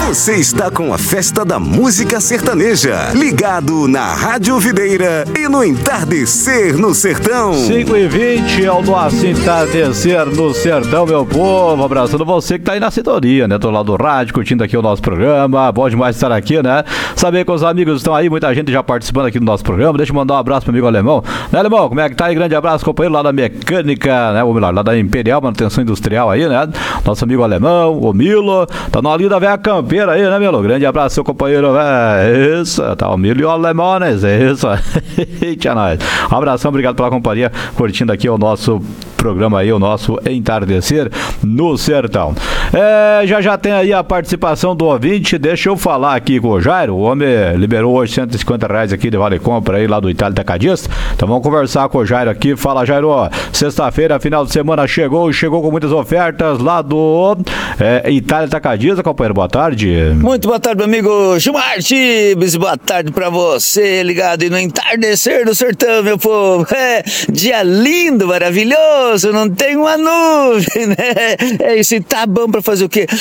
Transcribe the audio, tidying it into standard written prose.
Você está com a Festa da Música Sertaneja, ligado na Rádio Videira e no Entardecer no Sertão. 5h20 é o nosso Entardecer no Sertão, meu povo. Abraçando você que tá aí na sintonia, né? Do lado do rádio, curtindo aqui o nosso programa. Bom demais estar aqui, né? Saber que os amigos estão aí, muita gente já participando aqui do nosso programa. Deixa eu mandar um abraço pro amigo Alemão. Né, Alemão? Como é que tá aí? Grande abraço, companheiro lá da mecânica, né? Ou melhor, lá da Imperial Manutenção Industrial aí, né? Nosso amigo Alemão, o Milo. Tá na linha da velha campeira aí, né, Milo? Grande abraço, seu companheiro. Isso, tá o Milo e o Alemão, né? Isso. Tchau, nós. Um abração, obrigado pela companhia, curtindo aqui o nosso programa aí, o nosso Entardecer no Sertão. Já tem aí a participação do ouvinte. Deixa eu falar aqui com o Jairo. O homem liberou hoje R$150 aqui de vale compra aí lá do Itália Atacadista. Então vamos conversar com o Jairo aqui. Fala, Jairo. Sexta-feira, final de semana chegou com muitas ofertas lá do Itália Atacadista, companheiro. Boa tarde. Muito boa tarde, meu amigo Gilmar Tibes. Boa tarde pra você, ligado aí no Entardecer do Sertão, meu povo. Dia lindo, maravilhoso, não tem uma nuvem, né? É isso, e tá bom pra fazer o quê?